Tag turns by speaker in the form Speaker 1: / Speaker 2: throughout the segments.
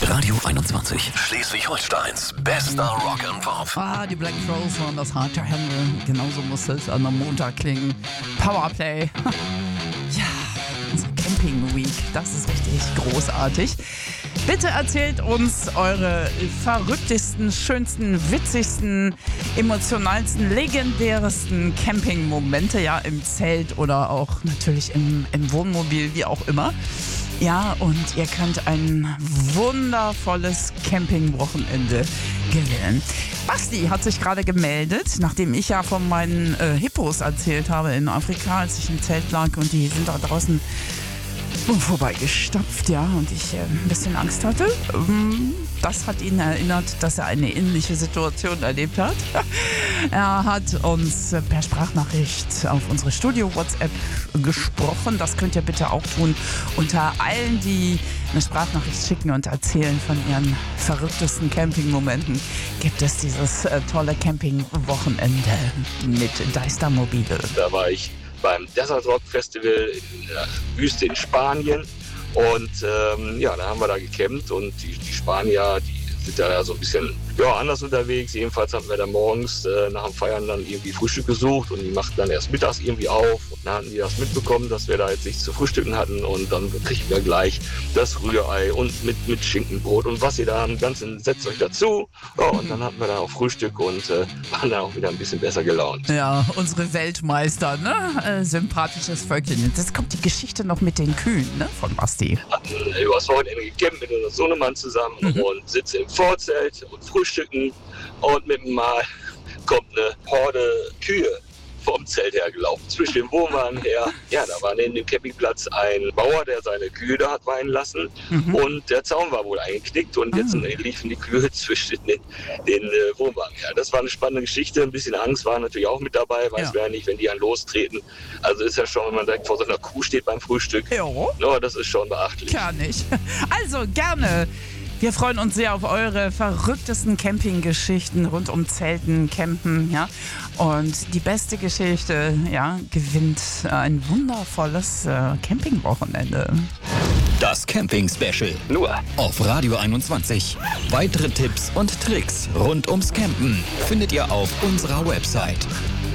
Speaker 1: Radio 21. Schleswig-Holsteins bester Rock and Pop.
Speaker 2: Die Black Crowes waren das hart to handle. Genauso muss es an einem Montag klingen. Powerplay. Ja, unsere Camping Week. Das ist richtig großartig. Bitte erzählt uns eure verrücktesten, schönsten, witzigsten, emotionalsten, legendärsten Camping-Momente, ja, im Zelt oder auch natürlich im Wohnmobil, wie auch immer. Ja, und ihr könnt ein wundervolles Campingwochenende gewinnen. Basti hat sich gerade gemeldet, nachdem ich ja von meinen Hippos erzählt habe in Afrika, als ich im Zelt lag und die sind da draußen vorbeigestapft, ja, und ich ein bisschen Angst hatte. Das hat ihn erinnert, dass er eine ähnliche Situation erlebt hat. Er hat uns per Sprachnachricht auf unsere Studio-WhatsApp gesprochen. Das könnt ihr bitte auch tun. Unter allen, die eine Sprachnachricht schicken und erzählen von ihren verrücktesten Campingmomenten, gibt es dieses tolle Campingwochenende mit Deister Mobile.
Speaker 3: Da war ich beim Desert Rock Festival in der Wüste in Spanien und da haben wir da gecampt und die Spanier, die sind da so ein bisschen anders unterwegs. Jedenfalls haben wir da morgens nach dem Feiern dann irgendwie Frühstück gesucht und die machten dann erst mittags irgendwie auf. Und dann hatten die das mitbekommen, dass wir da jetzt nichts zu frühstücken hatten und dann kriegten wir gleich das Rührei und mit Schinkenbrot und was ihr da haben, ganzen setzt euch dazu. Ja, und dann hatten wir dann auch Frühstück und waren dann auch wieder ein bisschen besser gelaunt.
Speaker 2: Ja, unsere Weltmeister, ne? Sympathisches Völkchen. Jetzt kommt die Geschichte noch mit den Kühen, ne? Von Basti.
Speaker 3: Hatten übers Wochenende gecampt mit unserem Sohnemann zusammen und sitzen im Vorzelt und frühstücken und mit dem Mal kommt eine Horde Kühe vom Zelt hergelaufen, zwischen dem Wohnwagen her. Ja, da war neben dem Campingplatz ein Bauer, der seine Kühe da hat weiden lassen und der Zaun war wohl eingeknickt und jetzt liefen die Kühe zwischen den Wohnwagen her. Das war eine spannende Geschichte, ein bisschen Angst war natürlich auch mit dabei, weiß wer nicht, wenn die einen lostreten. Also ist ja schon, wenn man direkt vor so einer Kuh steht beim Frühstück, das ist schon beachtlich.
Speaker 2: Gar nicht. Also gerne. Wir freuen uns sehr auf eure verrücktesten Campinggeschichten rund um Zelten, Campen, ja. Und die beste Geschichte, ja, gewinnt ein wundervolles Campingwochenende.
Speaker 1: Das Camping-Special. Nur auf Radio 21. Weitere Tipps und Tricks rund ums Campen findet ihr auf unserer Website.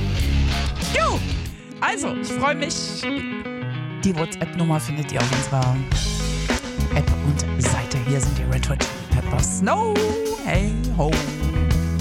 Speaker 2: Jo! Also, ich freue mich. Die WhatsApp-Nummer findet ihr auf unserer App und Seite. Hier sind die Red Hot Chili Peppers. No, hey, ho.